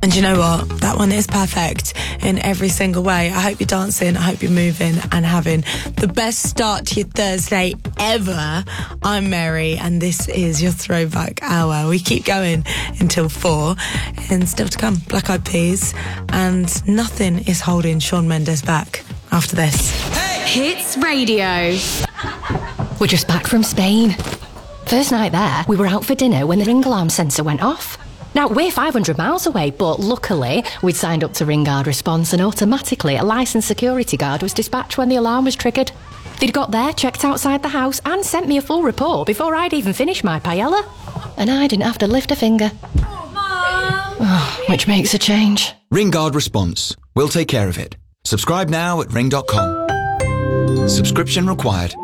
And you know what? That one is perfect in every single way. I hope you're dancing, I hope you're moving and having the best start to your Thursday ever. I'm Mary and this is your Throwback Hour. We keep going until 4 and still to come, Black Eyed Peas, and nothing is holding Shawn Mendes back after this. Hey! Hits Radio. We're just back from Spain. First night there, we were out for dinner when the ring alarm sensor went off. Now, we're 500 miles away, but luckily, we'd signed up to Ring Guard Response and automatically a licensed security guard was dispatched when the alarm was triggered. They'd got there, checked outside the house and sent me a full report before I'd even finished my paella. And I didn't have to lift a finger. Oh, which makes a change. Ring Guard Response. We'll take care of it. Subscribe now at ring.com. Subscription required.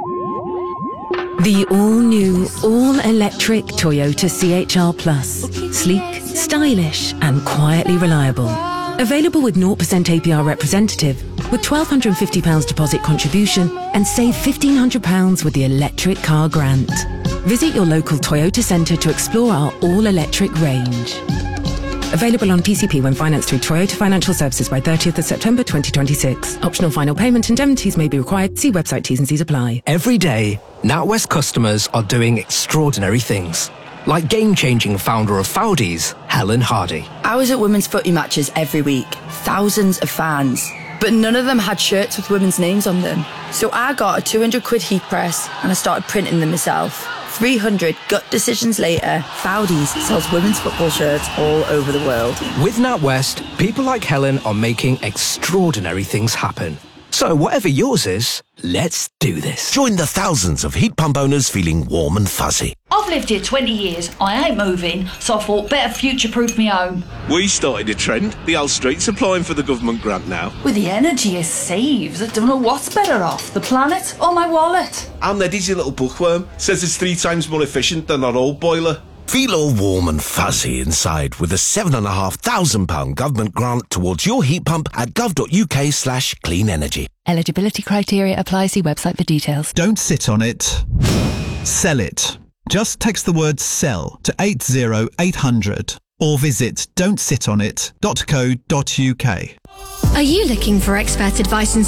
The all-new, all-electric Toyota CHR Plus. Sleek, stylish and quietly reliable. Available with 0% APR representative, with £1,250 deposit contribution and save £1,500 with the electric car grant. Visit your local Toyota centre to explore our all-electric range. Available on PCP when financed through Toyota Financial Services by 30th of September 2026. Optional final payment indemnities may be required. See website T's and C's apply. Every day, NatWest customers are doing extraordinary things. Like game-changing founder of Foudies, Helen Hardy. I was at women's footy matches every week. Thousands of fans. But none of them had shirts with women's names on them. So I got a 200 quid heat press and I started printing them myself. 300 gut decisions later, Foudies sells women's football shirts all over the world. With NatWest, people like Helen are making extraordinary things happen. So whatever yours is, let's do this. Join the thousands of heat pump owners feeling warm and fuzzy. I've lived here 20 years. I ain't moving, so I thought better future-proof me home. We started a trend. The whole street's applying for the government grant now. With the energy it saves, I don't know what's better off, the planet or my wallet. And Eddie's a little bookworm. Says it's 3 times more efficient than our old boiler. Feel all warm and fuzzy inside with a £7,500 government grant towards your heat pump at gov.uk/clean energy. Eligibility criteria apply. See website for details. Don't sit on it. Sell it. Just text the word SELL to 80800 or visit don'tsitonit.co.uk. Are you looking for expert advice and